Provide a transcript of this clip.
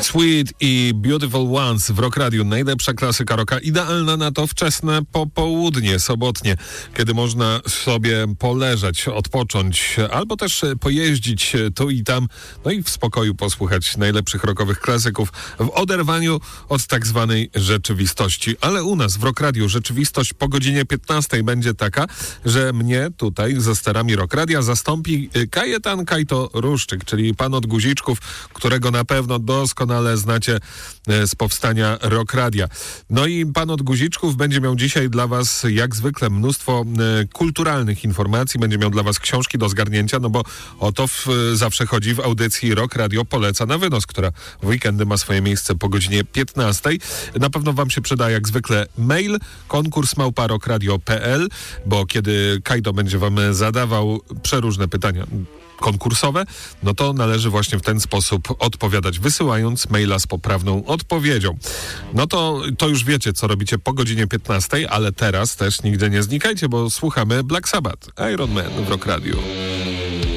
Sweet i Beautiful Ones w Rock Radio. Najlepsza klasyka rocka, idealna na to wczesne popołudnie, sobotnie, kiedy można sobie poleżeć, odpocząć, albo też pojeździć tu i tam, no i w spokoju posłuchać najlepszych rockowych klasyków w oderwaniu od tak zwanej rzeczywistości. Ale u nas w Rock Radio rzeczywistość po godzinie 15 będzie taka, że mnie tutaj za sterami Rock Radia zastąpi Kajetan Kajto Ruszczyk, czyli pan od guziczków, którego na pewno doskonale znacie z powstania Rock Radia. No i pan od guziczków będzie miał dzisiaj dla was jak zwykle mnóstwo kulturalnych informacji, będzie miał dla was książki do zgarnięcia, no bo o to zawsze chodzi w audycji Rock Radio Poleca na wynos, która w weekendy ma swoje miejsce po godzinie 15. Na pewno wam się przyda jak zwykle mail konkurs@rockradio.pl, bo kiedy Kajto będzie wam zadawał przeróżne pytania konkursowe, no to należy właśnie w ten sposób odpowiadać, wysyłając maila z poprawną odpowiedzią. No to już wiecie, co robicie po godzinie 15, ale teraz też nigdzie nie znikajcie, bo słuchamy Black Sabbath, Iron Man w Rock Radio.